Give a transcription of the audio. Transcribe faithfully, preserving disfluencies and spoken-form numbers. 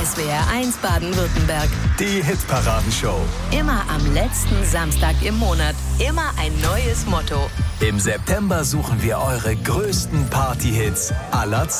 S W R eins Baden-Württemberg. Die Hitparadenshow. Immer am letzten Samstag im Monat. Immer ein neues Motto. Im September suchen wir eure größten Partyhits aller Zeiten.